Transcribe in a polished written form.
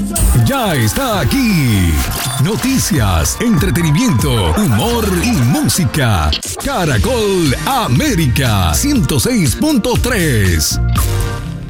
Ya está aquí. Noticias, entretenimiento, humor y música. Caracol América 106.3.